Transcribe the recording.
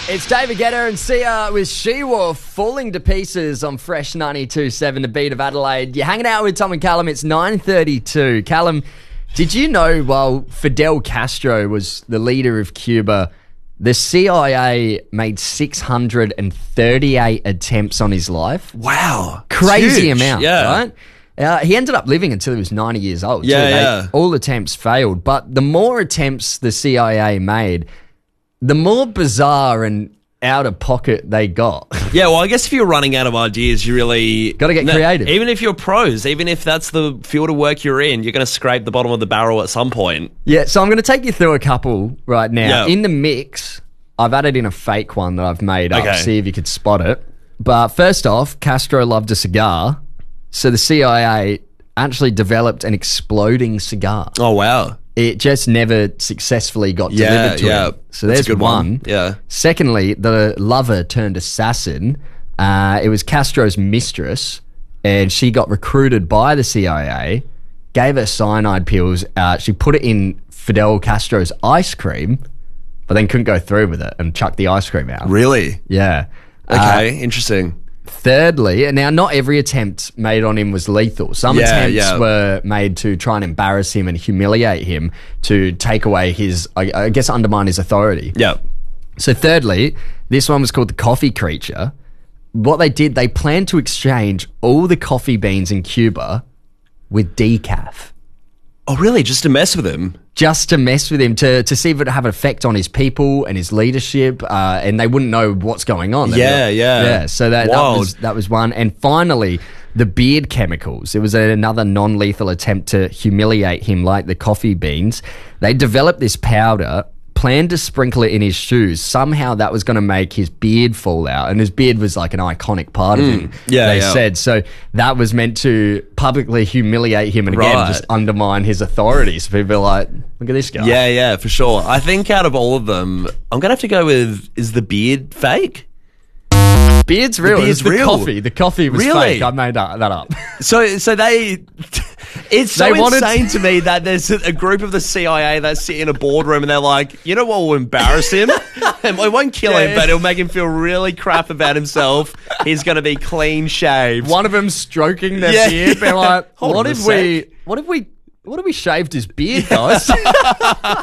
It's David Guetta and Sia with She Wolf falling to pieces on Fresh 92.7, the beat of Adelaide. You're hanging out with Tom and Callum. It's 9:32. Callum, did you know while Fidel Castro was the leader of Cuba, the CIA made 638 attempts on his life? Wow. Crazy Huge. amount, right? He ended up living until he was 90 years old. All attempts failed. But the more attempts the CIA made, the more bizarre and out of pocket they got. Yeah, well, I guess if you're running out of ideas, you really... Got to get creative. Even if you're pros, even if that's the field of work you're in, you're going to scrape the bottom of the barrel at some point. Yeah, so I'm going to take you through a couple right now. Yeah. In the mix, I've added in a fake one that I've made up, Okay. see if you could spot it. But first off, Castro loved a cigar, so the CIA actually developed an exploding cigar. Oh, wow. It just never successfully got delivered to him. So That's there's a good one. Yeah. Secondly, the lover turned assassin. It was Castro's mistress, and she got recruited by the CIA, gave her cyanide pills. She put it in Fidel Castro's ice cream, but then couldn't go through with it and chucked the ice cream out. Really? Yeah. Okay, interesting. Thirdly, and now not every attempt made on him was lethal. Some attempts were made to try and embarrass him and humiliate him to take away his, I guess, undermine his authority. Yeah. So thirdly, this one was called the coffee creature. What they did, they planned to exchange all the coffee beans in Cuba with decaf. Oh, really? Just to mess with him? Just to mess with him, to see if it would have an effect on his people and his leadership, and they wouldn't know what's going on. Yeah, so that was one. And finally, the beard chemicals. It was another non-lethal attempt to humiliate him like the coffee beans. They developed this powder, planned to sprinkle it in his shoes. Somehow that was going to make his beard fall out, and his beard was like an iconic part of him, they said. So that was meant to publicly humiliate him and again just undermine his authority. So people are like, look at this guy. Yeah, for sure. I think out of all of them, I'm going to have to go with, is the beard fake? Beard's real. Beard's real. The coffee was fake. I made that up. So they... It's so insane to me that there's a group of the CIA that sit in a boardroom and they're like, you know what will embarrass him? And it won't kill him, but it'll make him feel really crap about himself. He's going to be clean shaved. One of them stroking their beard. They're like, what if we shaved his beard, guys?